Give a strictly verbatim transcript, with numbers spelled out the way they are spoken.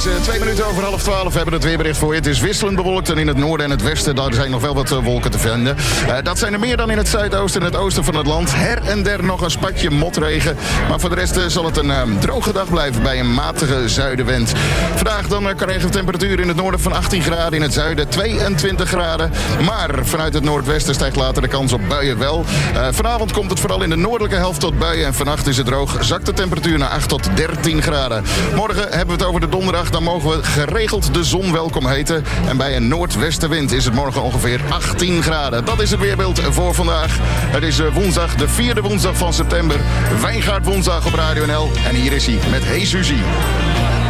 is uh, twee minuten over half twaalf. We hebben het weerbericht voor je. Het is wisselend bewolkt en in het noorden en het westen daar zijn nog wel wat uh, wolken te vinden. Uh, dat zijn er meer dan in het zuidoosten en het oosten van het land. Her en der nog een spatje motregen. Maar voor de rest uh, zal het een uh, droge dag blijven bij een matige zuidenwind. Vandaag dan uh, krijgen we temperatuur in het noorden van achttien graden. In het zuiden tweeëntwintig graden. Maar vanuit het noordwesten stijgt later de kans op buien wel. Uh, vanavond komt het vooral in de noordelijke helft tot buien. En vannacht is het droog. Zakt de temperatuur naar acht tot dertien graden. Morgen hebben we het over de donderdag. Dan mogen we geregeld de zon welkom heten. En bij een noordwestenwind is het morgen ongeveer achttien graden. Dat is het weerbeeld voor vandaag. Het is woensdag, de vierde woensdag van september. Wijngaard woensdag op Radio N L. En hier is hij met Hey Suzy.